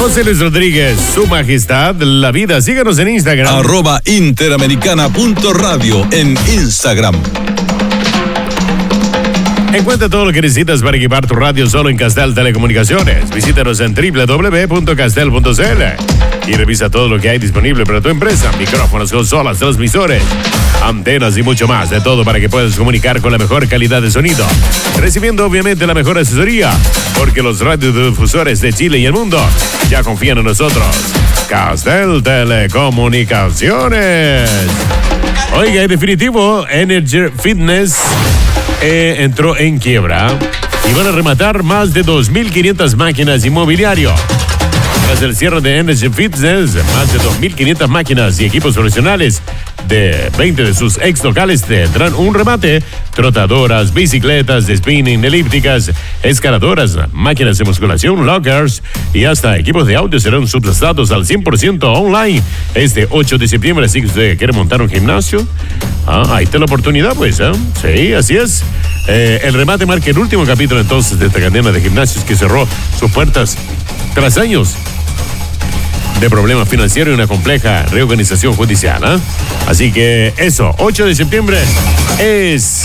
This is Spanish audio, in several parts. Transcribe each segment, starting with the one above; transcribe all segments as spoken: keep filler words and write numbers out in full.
José Luis Rodríguez, Su Majestad La Vida. Síganos en Instagram. Arroba interamericana punto radio en Instagram. Encuentra todo lo que necesitas para equipar tu radio solo en Castel Telecomunicaciones. Visítanos en doble u doble u doble u punto castel punto c l y revisa todo lo que hay disponible para tu empresa. Micrófonos, consolas, transmisores, antenas y mucho más. De todo para que puedas comunicar con la mejor calidad de sonido. Recibiendo obviamente la mejor asesoría, porque los radiodifusores de Chile y el mundo ya confían en nosotros. Castel Telecomunicaciones. Oiga, en definitivo, Energy Fitness eh, entró en quiebra y van a rematar más de dos mil quinientas máquinas inmobiliario. Tras el cierre de Energy Fitness, más de dos mil quinientas máquinas y equipos profesionales de veinte de sus ex locales tendrán un remate. Trotadoras, bicicletas de spinning, elípticas, escaladoras, máquinas de musculación, lockers y hasta equipos de audio serán subsastados al cien por ciento online este ocho de septiembre. Así que usted quiere montar un gimnasio, ah, ahí está la oportunidad, pues, ¿eh? Sí, así es. Eh, el remate marca el último capítulo entonces de esta cadena de gimnasios que cerró sus puertas tras años de problemas financieros y una compleja reorganización judicial, ¿eh? Así que eso, ocho de septiembre es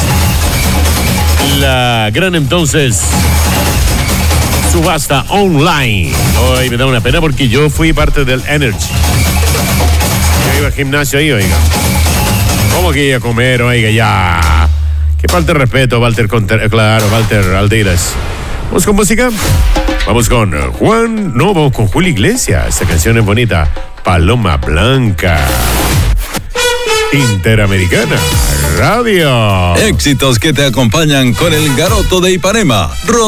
la gran entonces subasta online. Hoy me da una pena porque yo fui parte del Energy. Yo iba al gimnasio ahí, oiga. ¿Cómo que iba a comer, oiga, ya? Que falta de respeto, Walter Conter, claro, Walter Aldeiras. ¿Vamos con música? Vamos con Juan, no, vamos con Julio Iglesias. Esta canción es bonita. Paloma Blanca. Interamericana Radio. Éxitos que te acompañan con el Garoto de Ipanema.